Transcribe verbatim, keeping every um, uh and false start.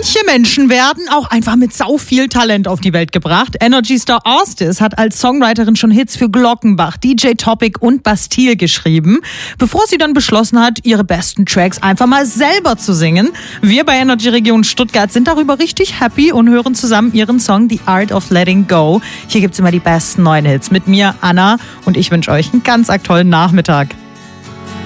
Manche Menschen werden auch einfach mit sau viel Talent auf die Welt gebracht. Energy Star Ostis hat als Songwriterin schon Hits für Glockenbach, D J Topic und Bastille geschrieben, bevor sie dann beschlossen hat, ihre besten Tracks einfach mal selber zu singen. Wir bei Energy Region Stuttgart sind darüber richtig happy und hören zusammen ihren Song The Art of Letting Go. Hier gibt's immer die besten neuen Hits mit mir, Anna, und ich wünsche euch einen ganz tollen Nachmittag.